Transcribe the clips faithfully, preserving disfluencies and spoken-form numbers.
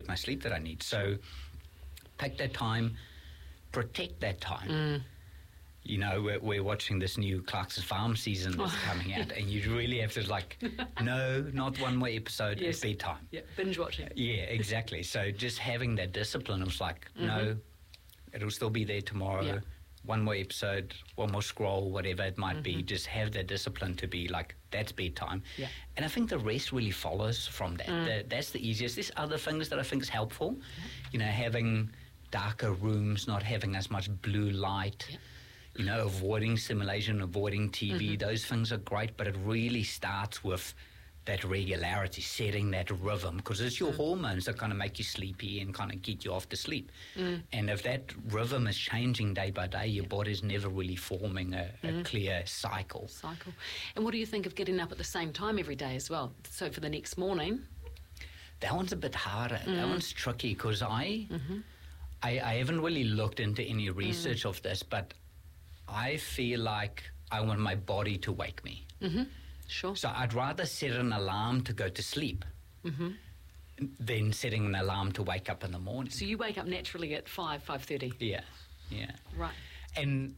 my sleep that I need. So pick that time, protect that time. Mm. You know, we're, we're watching this new Clark's Farm season that's Oh. coming out, and you really have to like, no, not one more episode, Yes. it's bedtime. Yeah, binge watching. Yeah, exactly. So just having that discipline, it was like, Mm-hmm. no, it'll still be there tomorrow. Yeah. One more episode, one more scroll, whatever it might be. Mhm. Just have that discipline to be like, that's bedtime. Yeah. And I think the rest really follows from that. Mm. The, that's the easiest. There's other things that I think is helpful. You know, having darker rooms, not having as much blue light. Yeah. You know, avoiding stimulation, avoiding T V. Mhm. Those things are great, but it really starts with that regularity, setting that rhythm, because it's your Mm. hormones that kind of make you sleepy and kind of get you off to sleep. Mm. And if that rhythm is changing day by day, your body's never really forming a, a Mm. clear cycle. Cycle. And what do you think of getting up at the same time every day as well? So for the next morning. That one's a bit harder. That Mm. one's tricky because I, Mm-hmm. I, I haven't really looked into any research of this, but I feel like I want my body to wake me. Mm-hmm. Sure. So I'd rather set an alarm to go to sleep Mm-hmm. than setting an alarm to wake up in the morning. So you wake up naturally at five, five thirty. Yeah, yeah. Right. And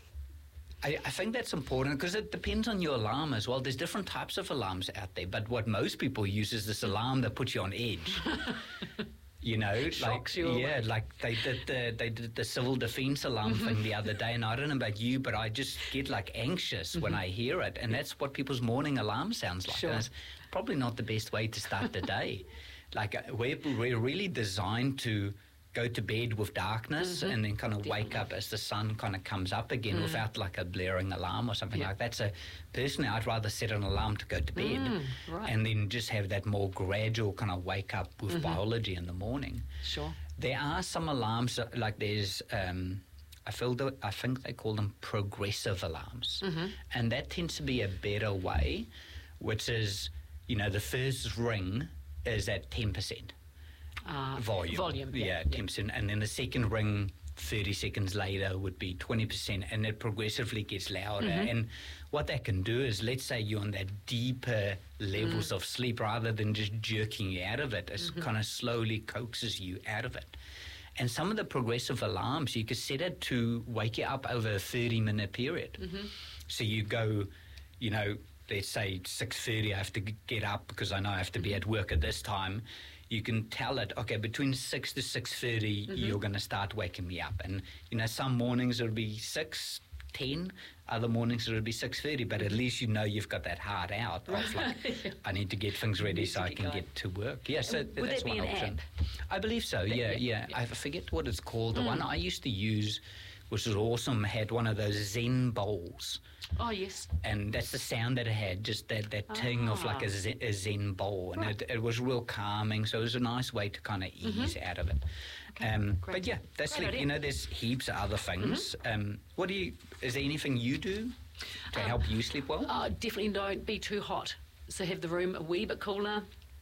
I, I think that's important because it depends on your alarm as well. There's different types of alarms out there, but what most people use is this alarm that puts you on edge. You know, Shocks like you yeah, awake. like they did the they did the civil defence alarm thing the other day, and I don't know about you, but I just get like anxious when I hear it, and that's what people's morning alarm sounds like. Sure. And it's probably not the best way to start the day. Like uh, we're, we're really designed to go to bed with darkness Mhm. and then kind of wake Definitely. up as the sun kind of comes up again without like a blaring alarm or something Yeah. like that. So personally, I'd rather set an alarm to go to bed Mm, right. and then just have that more gradual kind of wake up with Mhm. biology in the morning. Sure. There are some alarms that, like there's, um, I feel that, I think they call them progressive alarms, Mm-hmm. and that tends to be a better way, which is, you know, the first ring is at ten percent Uh, volume. Volume. yeah, ten percent, and then the second ring thirty seconds later would be twenty percent, and it progressively gets louder. Mhm. And what that can do is, let's say you're on that deeper levels Mm. of sleep, rather than just jerking you out of it, it Mhm. kind of slowly coaxes you out of it. And some of the progressive alarms, you could set it to wake you up over a thirty minute period. Mm-hmm. So you go, you know, let's say six thirty, I have to g- get up because I know I have to be at work at this time. You can tell it, okay, between six to six thirty, Mhm. you're going to start waking me up. And, you know, some mornings it'll be six ten, other mornings it'll be six thirty, but at least you know you've got that heart out of like, Yeah. I need to get things ready Need so to I get can going. get to work. Yeah, so And would that's that be one an option. app? I believe so, That- yeah, yeah, yeah, yeah. I forget what it's called. The Mm. one I used to use, which was awesome, had one of those Zen bowls. Oh, yes. And that's the sound that it had, just that, that ting of like a Ah. zen, a zen bowl. And Right. it, it was real calming, so it was a nice way to kind of ease out of it. Okay, Um, great. but yeah, that's Great like, idea. you know, there's heaps of other things. Um, what do you, is there anything you do to Um, help you sleep well? Uh, definitely don't be too hot. So have the room a wee bit cooler,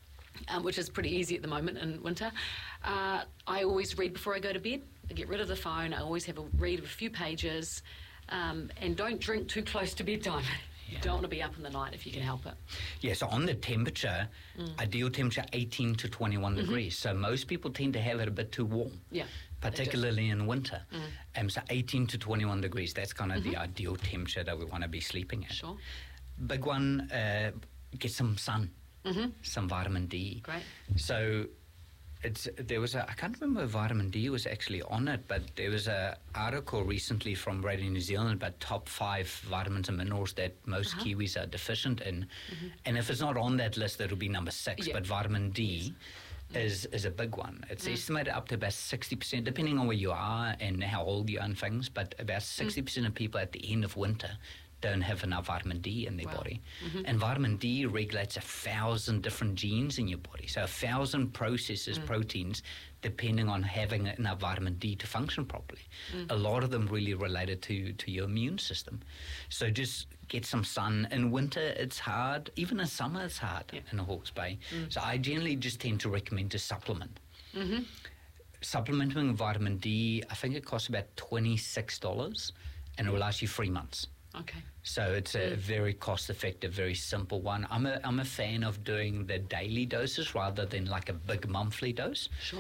um, which is pretty easy at the moment in winter. Uh, I always read before I go to bed. I get rid of the phone. I always have a read of a few pages. Um, and don't drink too close to bedtime. You Yeah. don't want to be up in the night if you can help it. Yeah, so on the temperature, Mm. ideal temperature eighteen to twenty-one Mm-hmm. degrees. So most people tend to have it a bit too warm, Yeah. particularly in winter. Mm. Um, so eighteen to twenty-one degrees, that's kind of the ideal temperature that we want to be sleeping at. Sure. Big one, uh, get some sun, Mm-hmm. some vitamin D. Great. So it's there was a I can't remember if vitamin D was actually on it, but there was a article recently from Radio New Zealand about top five vitamins and minerals that most Uh-huh. Kiwis are deficient in, and if it's not on that list, it'll be number six. Yeah. But vitamin D is is a big one. It's Mm. estimated up to about sixty percent, depending on where you are and how old you are and things. But about Mm. sixty percent of people at the end of winter don't have enough vitamin D in their Wow. body. Mhm. And vitamin D regulates a thousand different genes in your body. So a thousand processes, Mm. proteins, depending on having enough vitamin D to function properly. Mm. A lot of them really related to, to your immune system. So just get some sun. In winter, it's hard. Even in summer, it's hard Yeah. in Hawke's Bay. Mm. So I generally just tend to recommend to supplement. Mm-hmm. Supplementing vitamin D, I think it costs about twenty-six dollars and it will last you three months. Okay. So it's a Mm. very cost-effective, very simple one. I'm a I'm a fan of doing the daily doses rather than like a big monthly dose. Sure.